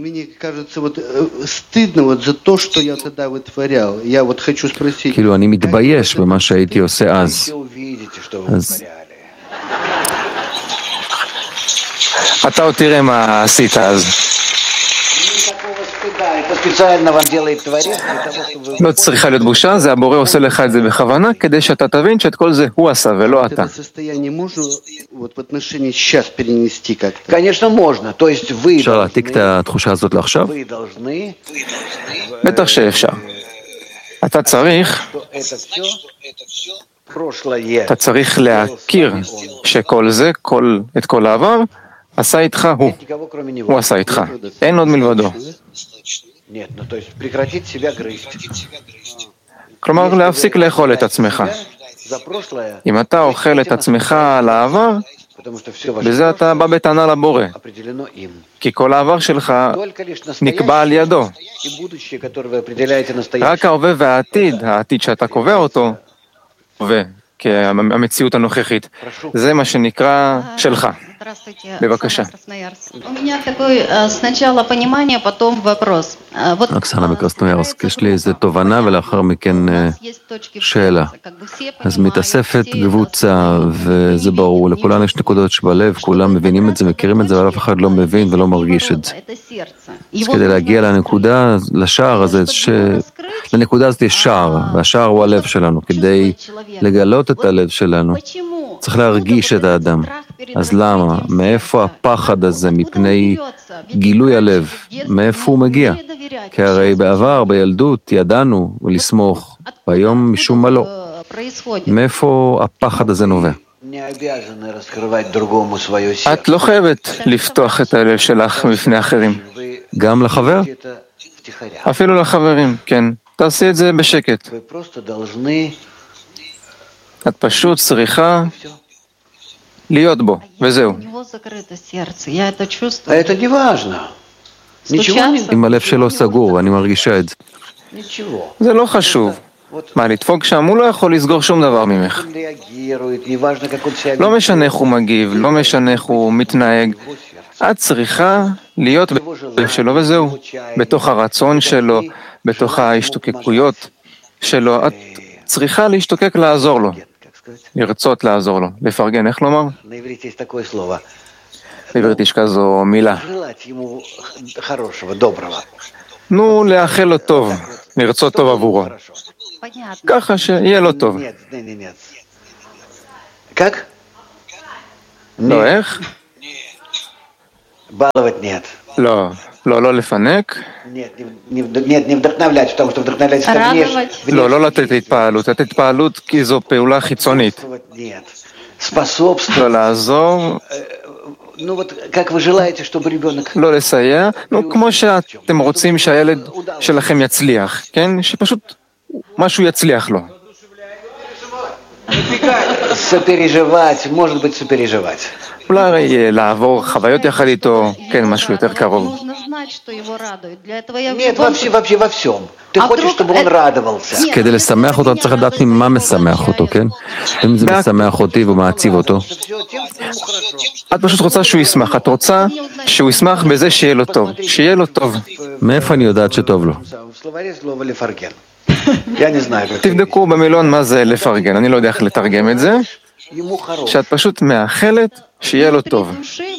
[SPEAKER 1] כאילו אני מתבייש במה שהייתי עושה אז. אז...
[SPEAKER 4] אתה עוד תראה מה עשית אז. לא צריכה להיות בושה, זה הבורא עושה לך את זה בכוונה, כדי שאתה תבין שאת כל זה הוא עשה ולא אתה.
[SPEAKER 1] אפשר להעתיק את התחושה הזאת לעכשיו?
[SPEAKER 4] בטח שאפשר. אתה צריך, אתה צריך להכיר שכל זה, כל, את כל העבר, עשה איתך הוא, הוא עשה איתך, אין עוד מלבדו. כלומר, להפסיק לאכול את עצמך. אם אתה אוכל את עצמך על העבר, בזה אתה בא בטענה לבורא. כי כל העבר שלך נקבע על ידו. רק ההווה והעתיד, העתיד שאתה קובע אותו, והמציאות הנוכחית, זה מה שנקרא שלך. בבקשה.
[SPEAKER 1] אוקסנה מקרסנוירסק, יש לי איזו תובנה ולאחר מכן שאלה. אז מתאספת קבוצה, וזה ברור, לכולם יש נקודות שבלב, כולם מבינים את זה, מכירים את זה, אבל אף אחד לא מבין ולא מרגיש את זה. אז כדי להגיע לנקודה, לשער הזה, ש... לנקודה הזאת יש שער, והשער הוא הלב שלנו. כדי לגלות את הלב שלנו, צריך להרגיש את האדם. אז למה? מאיפה הפחד הזה מפני גילוי הלב? מאיפה הוא מגיע? כי הרי בעבר, בילדות, ידענו לסמוך, והיום משום מה לא. מאיפה הפחד הזה נובע?
[SPEAKER 4] את לא חייבת לפתוח את הלב שלך בפני אחרים.
[SPEAKER 1] גם לחבר?
[SPEAKER 4] אפילו לחברים, כן. תעשי את זה בשקט. את פשוט צריכה להיות בו, וזהו.
[SPEAKER 2] Это не важно.
[SPEAKER 1] אם הלב שלו סגור, אני מרגישה את זה.
[SPEAKER 4] זה לא חשוב. מה, לדפוק שם? הוא לא יכול לסגור שום דבר ממך. לא משנה איך הוא מגיב, לא משנה איך הוא מתנהג. את צריכה להיות בלב שלו, וזהו. בתוך הרצון שלו, בתוך ההשתוקקויות שלו. את צריכה להשתוקק לעזור לו. לרצות לעזור לו. לפרגן, איך לומר? בעברית יש כזו מילה. נו, לאחל לו טוב, לרצות טוב עבורו. ככה שיהיה לו טוב. לא, איך? לא, לא, לא לפנק. לא, לא לתת התפעלות. לתת התפעלות כי זו פעולה חיצונית. לא לעזור. לא לסייע. נו, כמו שאתם רוצים שהילד שלכם יצליח, כן? שפשוט משהו יצליח לו.
[SPEAKER 2] Сопереживать, может быть, сопереживать.
[SPEAKER 4] אולי לעבור חוויות יחד איתו, כן, משהו יותר קרוב.
[SPEAKER 2] Нет, вообще, вообще во всем. Ты хочешь, чтобы он радовался.
[SPEAKER 1] כדי לשמח אותו, צריך לדעת ממה משמח אותו, כן? אם זה משמח אותי ומעציב אותו.
[SPEAKER 4] את פשוט רוצה שהוא ישמח, את רוצה שהוא ישמח בזה שיהיה לו טוב, שיהיה לו טוב.
[SPEAKER 1] מאיפה אני יודעת שטוב לו?
[SPEAKER 4] תבדקו במילון מה זה לפרגן, אני לא יודע איך לתרגם את זה, שאת פשוט מאחלת שיהיה לו טוב.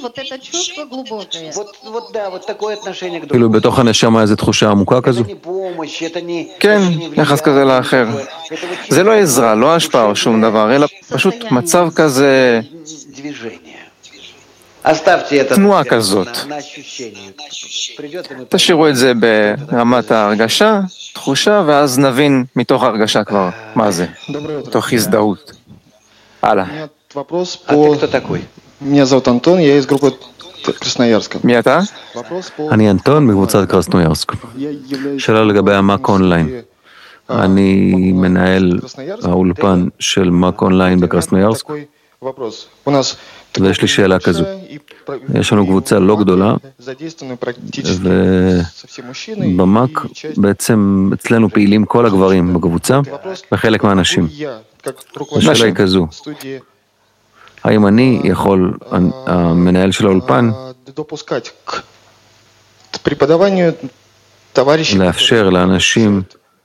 [SPEAKER 1] כאילו בתוך הנשמה איזו תחושה עמוקה כזו?
[SPEAKER 4] כן, יחס כזה לאחר. זה לא עזרה, לא השפעה או שום דבר, אלא פשוט מצב כזה, תנועה כזאת. תשאירו את זה ברמת ההרגשה, תחושה, ואז נבין מתוך ההרגשה כבר מה זה, תוך הזדהות. הלאה.
[SPEAKER 5] Меня зовут Антон, я из группы Красноярска.
[SPEAKER 4] מי אתה?
[SPEAKER 1] אני אנטון מקבוצת קרסנוירסק. שאלה לגבי המאק אונליין. אני מנהל האולפן של מאק אונליין בקרסנוירסק. ויש לי שאלה כזו. יש לנו קבוצה לא גדולה, ובמאק בעצם אצלנו פעילים כל הגברים בקבוצה, וחלק מהאנשים. השאלה היא כזו. האם אני יכול, המנהל של האולפן, לאפשר לאנשים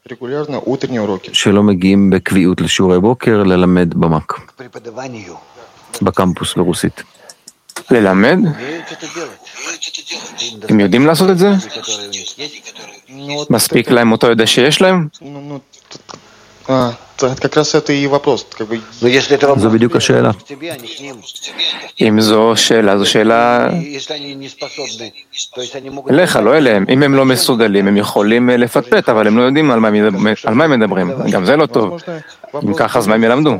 [SPEAKER 1] שלא מגיעים בקביעות לשיעורי בוקר, ללמד במאק, בקמפוס ברוסית?
[SPEAKER 4] ללמד? הם יודעים לעשות את זה? מספיק להם אותו יודע שיש להם?
[SPEAKER 1] זו בדיוק השאלה.
[SPEAKER 4] אם זו שאלה, זו שאלה אליך, לא אליהם. אם הם לא מסוגלים, הם יכולים לפטפט, אבל הם לא יודעים על מה הם מדברים. גם זה לא טוב. אם ככה, אז מה הם ילמדו?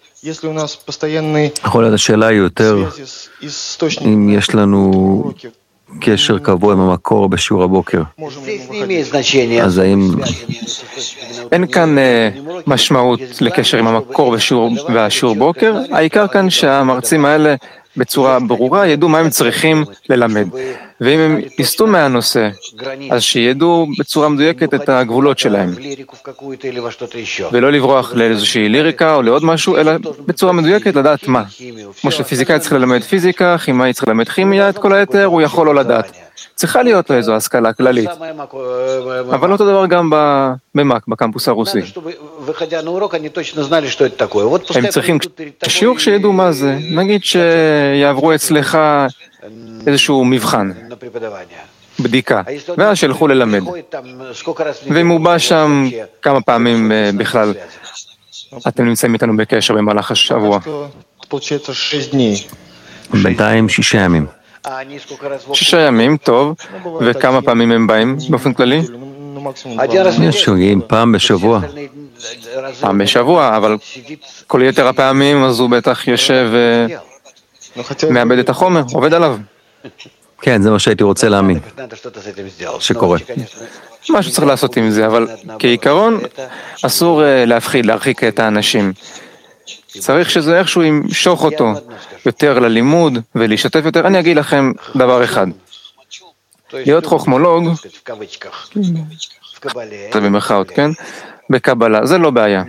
[SPEAKER 1] יכול להיות, השאלה היא יותר, אם יש לנו קשר קבוע עם המקור בשיעור הבוקר. אז האם...
[SPEAKER 4] אין כאן משמעות לקשר עם המקור והשיעור בוקר, העיקר כאן שהמרצים האלה בצורה ברורה ידעו מה הם צריכים ללמד. ואם הם יסטו מהנושא, אז שידעו בצורה מדויקת את הגבולות שלהם. ולא לברוח לאיזושהי ליריקה או לעוד משהו, אלא בצורה מדויקת לדעת מה. כמו שפיזיקאי צריך ללמד פיזיקה, כימאי צריך ללמד כימיה, את כל היתר הוא יכול לא לדעת. צריכה להיות לו איזו השכלה כללית. אבל אותו דבר גם במאק, בקמפוס הרוסי. הם צריכים שיעור שידעו מה זה. נגיד שיעברו אצלך איזשהו מבחן, בדיקה, ואז שילכו ללמד. ואם הוא בא שם כמה פעמים בכלל, אתם נמצאים איתנו בקשר במהלך השבוע.
[SPEAKER 1] בינתיים שישה ימים.
[SPEAKER 4] שישה ימים, טוב. וכמה פעמים הם באים באופן כללי?
[SPEAKER 1] יש שוגעים פעם בשבוע.
[SPEAKER 4] פעם בשבוע, אבל כל יתר הפעמים אז הוא בטח יושב ומאבד את החומר, עובד עליו.
[SPEAKER 1] כן, זה מה שהייתי רוצה להאמין, שקורה.
[SPEAKER 4] משהו צריך לעשות עם זה, אבל כעיקרון אסור להפחיד, להרחיק את האנשים. צריך שזה איכשהו ימשוך אותו יותר ללימוד ולהשתתף יותר. אני אגיד לכם דבר אחד. להיות חוכמולוג, זה במרכאות, כן? בקבלה, זה לא בעיה.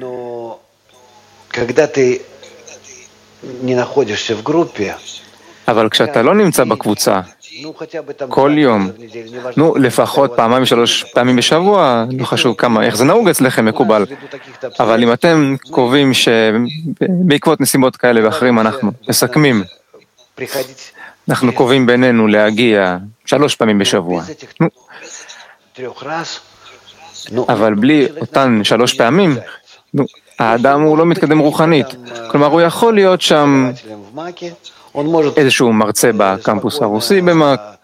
[SPEAKER 4] אבל כשאתה לא נמצא בקבוצה, כל יום, נו, לפחות פעמיים, שלוש פעמים בשבוע, לא חשוב כמה, איך זה נהוג אצלכם, מקובל. אבל אם אתם קובעים שבעקבות נסיבות כאלה ואחרים אנחנו מסכמים, אנחנו קובעים בינינו להגיע שלוש פעמים בשבוע. נו, אבל בלי אותן שלוש פעמים, נו, האדם הוא לא מתקדם רוחנית. כלומר, הוא יכול להיות שם איזשהו מרצה בקמפוס הרוסי במאק,